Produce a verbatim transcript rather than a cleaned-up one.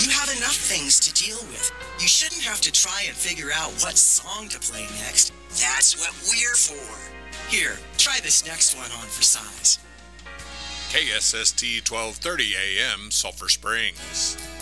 You have enough things to deal with. You shouldn't have to try and figure out what song to play next. That's what we're for. Here, try this next one on for size. K S S T twelve thirty A M, Sulphur Springs.